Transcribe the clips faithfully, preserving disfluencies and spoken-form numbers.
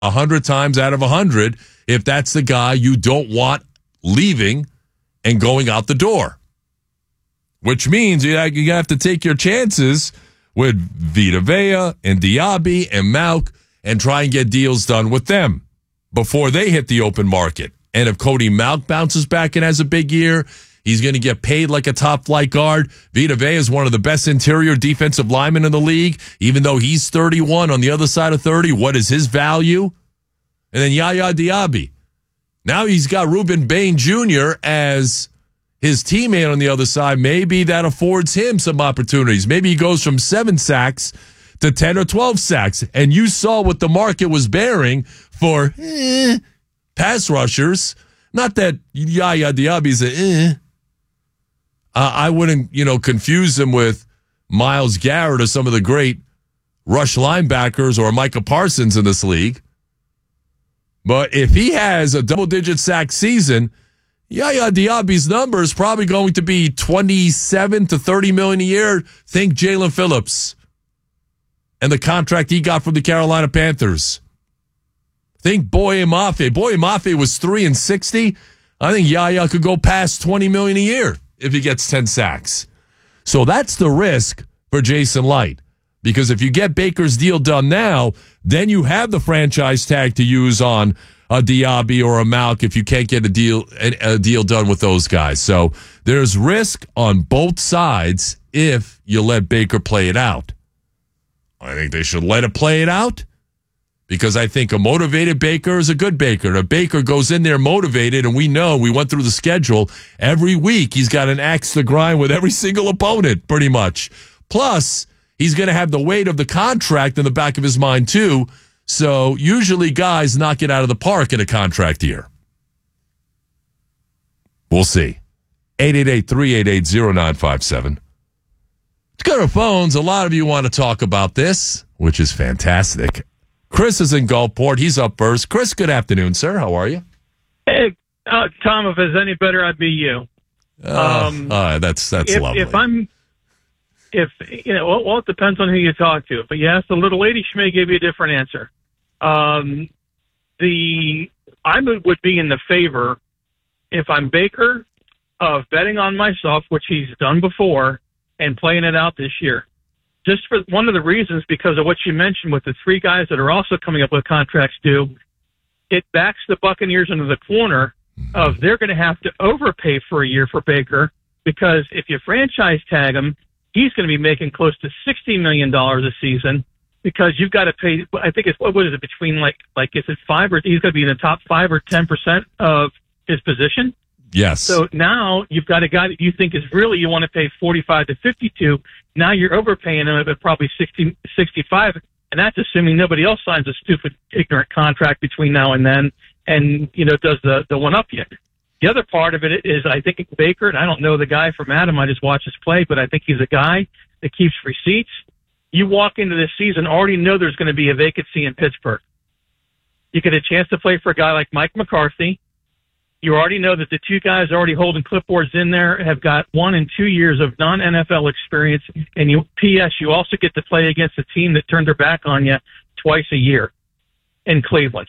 a hundred times out of a hundred if that's the guy you don't want leaving and going out the door. Which means you you have to take your chances with Vita Vea and Diaby and Malk and try and get deals done with them before they hit the open market. And if Cody Malk bounces back and has a big year, he's going to get paid like a top-flight guard. Vita Vea is one of the best interior defensive linemen in the league. Even though he's thirty-one on the other side of thirty, what is his value? And then Yaya Diaby. Now he's got Ruben Bain Junior as his teammate on the other side. Maybe that affords him some opportunities. Maybe he goes from seven sacks to ten or twelve sacks. And you saw what the market was bearing for eh, pass rushers. Not that Yaya Diaby's a eh. Uh, I wouldn't, you know, confuse him with Myles Garrett or some of the great rush linebackers or Micah Parsons in this league. But if he has a double-digit sack season, Yaya Diaby's number is probably going to be twenty-seven to thirty million a year. Think Jalen Phillips and the contract he got from the Carolina Panthers. Think Boye Mafe. Boye Mafe was three and sixty. I think Yaya could go past twenty million a year if he gets ten sacks. So that's the risk for Jason Licht. Because if you get Baker's deal done now, then you have the franchise tag to use on a Diaby or a Malk if you can't get a deal a deal done with those guys. So there's risk on both sides if you let Baker play it out. I think they should let it play it out because I think a motivated Baker is a good Baker. And a Baker goes in there motivated, and we know, we went through the schedule, every week he's got an axe to grind with every single opponent pretty much. Plus, he's going to have the weight of the contract in the back of his mind, too. So usually guys knock it out of the park in a contract year. We'll see. eight eight eight, three eight eight, zero nine five seven. Let's go to phones. A lot of you want to talk about this, which is fantastic. Chris is in Gulfport. He's up first. Chris, good afternoon, sir. How are you? Hey, uh, Tom, if it's any better, I'd be you. Uh, um, uh, that's that's if, lovely. If I'm... If you know, well, it depends on who you talk to. But you ask the little lady, she may give you a different answer. Um, the I would be in the favor, if I'm Baker, of betting on myself, which he's done before, and playing it out this year. Just for one of the reasons, because of what you mentioned with the three guys that are also coming up with contracts due, it backs the Buccaneers into the corner of they're going to have to overpay for a year for Baker, because if you franchise tag him, he's going to be making close to sixty million dollars a season, because you've got to pay, I think it's, what is it, between like, like is it five, or he's going to be in the top five or ten percent of his position? Yes. So now you've got a guy that you think is really, you want to pay forty-five to fifty-two. Now you're overpaying him at probably sixty, sixty-five. And that's assuming nobody else signs a stupid, ignorant contract between now and then and, you know, does the, the one up yet. The other part of it is, I think Baker, and I don't know the guy from Adam, I just watch his play, but I think he's a guy that keeps receipts. You walk into this season, already know there's going to be a vacancy in Pittsburgh. You get a chance to play for a guy like Mike McCarthy. You already know that the two guys already holding clipboards in there have got one and two years of non-N F L experience. And you, P S, you also get to play against a team that turned their back on you twice a year in Cleveland.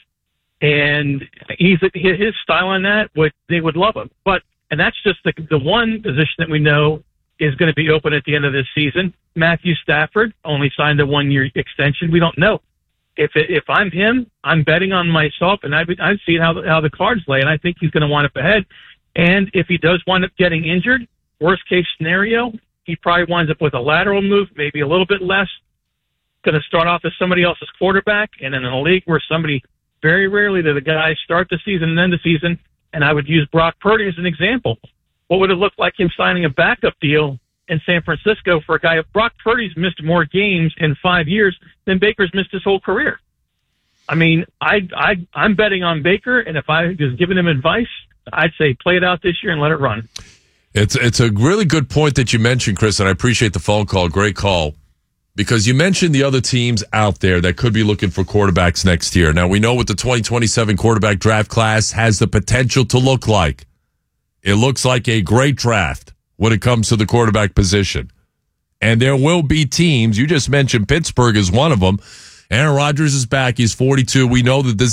And he's his style on that, would they would love him. But and that's just the the one position that we know is going to be open at the end of this season. Matthew Stafford only signed a one year extension. We don't know. If it, if I'm him, I'm betting on myself, and I've I've seen how the, how the cards lay, and I think he's going to wind up ahead. And if he does wind up getting injured, worst case scenario, he probably winds up with a lateral move, maybe a little bit less. Going to start off as somebody else's quarterback, and in a league where somebody very rarely do the guys start the season and end the season. And I would use Brock Purdy as an example. What would it look like him signing a backup deal in San Francisco for a guy? If Brock Purdy's missed more games in five years than Baker's missed his whole career. I mean, I, I, I'm betting on Baker, and if I was giving him advice, I'd say play it out this year and let it run. It's it's a really good point that you mentioned, Chris, and I appreciate the phone call. Great call. Because you mentioned the other teams out there that could be looking for quarterbacks next year. Now, we know what the twenty twenty-seven quarterback draft class has the potential to look like. It looks like a great draft when it comes to the quarterback position. And there will be teams, you just mentioned Pittsburgh is one of them, Aaron Rodgers is back. He's forty-two. We know that this